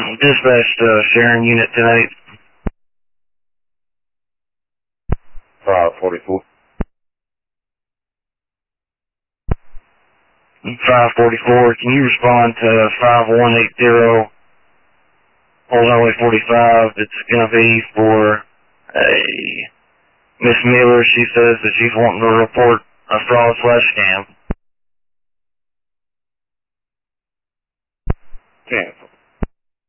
Dispatch to Sharon Unit 10-8. 544. 544, can you respond to 5180 Old Highway 45? It's going to be for a Miss Miller. She says that she's wanting to report a fraud/scam. Cancel.